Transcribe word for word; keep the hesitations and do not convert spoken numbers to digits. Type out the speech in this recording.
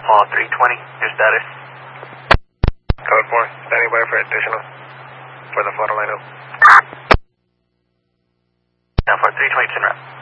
Paul three twenty, your status? Code four, standing by for additional for the photo lineup. Now for three twenty, turn around.